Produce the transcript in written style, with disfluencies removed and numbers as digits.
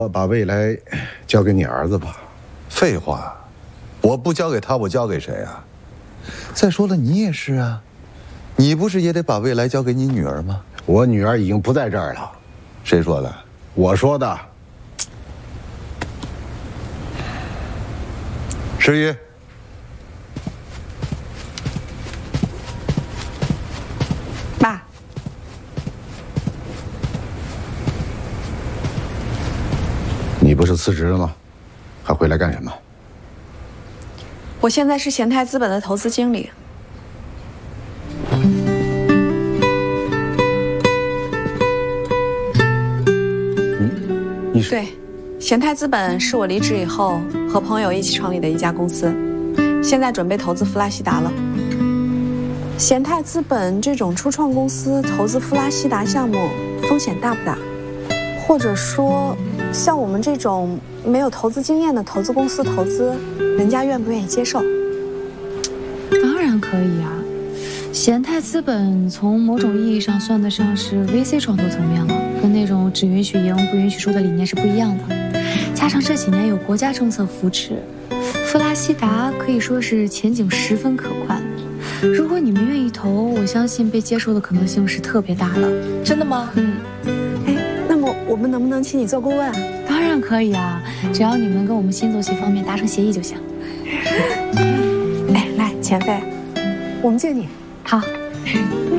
我把未来交给你儿子吧。 废话，我不交给他，我交给谁啊？再说了，你也是啊，你不是也得把未来交给你女儿吗？ 我女儿已经不在这儿了。 谁说的？ 我说的。 诗雨， 爸， 你不是辞职了吗？还回来干什么？ 我现在是贤泰资本的投资经理。 你是？ 对，贤泰资本是我离职以后和朋友一起创立的一家公司，现在准备投资弗拉西达了。贤泰资本这种初创公司投资弗拉西达项目风险大不大？或者说，像我们这种没有投资经验的投资公司投资，人家愿不愿意接受？ 当然可以啊，贤泰资本从某种意义上算得上是 VC 创投层面了，跟那种只允许赢不允许输的理念是不一样的。加上这几年有国家政策扶持，弗拉西达可以说是前景十分可观。如果你们愿意投，我相信被接受的可能性是特别大的。 真的吗？哎，那么我们能不能请你做顾问啊？ 当然可以啊，只要你们跟我们新走戏方面达成协议就行。 哎，来，钱飞，我们借你。 好。